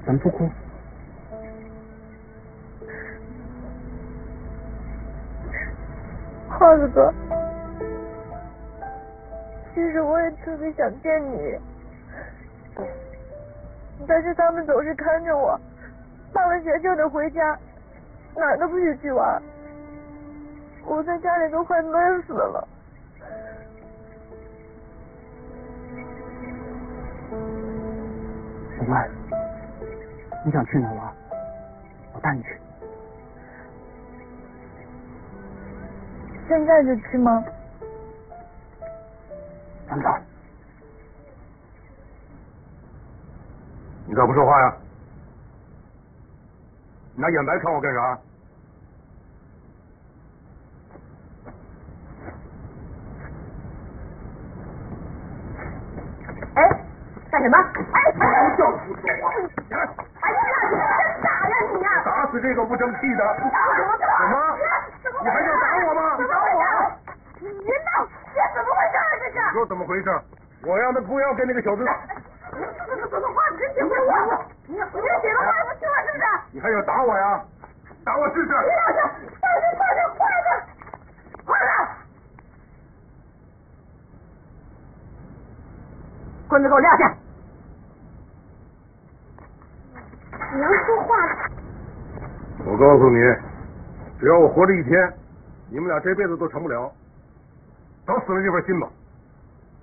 怎么不哭？ 耗子哥，其实我也特别想见你，但是他们总是看着我，放了学就得回家，哪儿都不许去玩，我在家里都快闷死了。 小曼，你想去哪玩？我带你去。 现在就去吗？ 咱们走。 你咋不说话呀？你拿眼白看我干啥？ 哎，干什么？哎， 叫不说话！ 哎呀，你真打呀你呀！ 打死这个不争气的！什么？你还要打我吗？ 怎么回事？你闹，这怎么回事啊？这是？ 说怎么回事？我让他不要跟那个小子。 这个话真听不我，你这几个话不听我是不是？ 你还要打我呀？打我试试！ 你老实，放这筷子，快点！棍子给我撂下！你要说话。 我告诉你，只要我活着一天，你们俩这辈子都成不了。找死了这份心吧。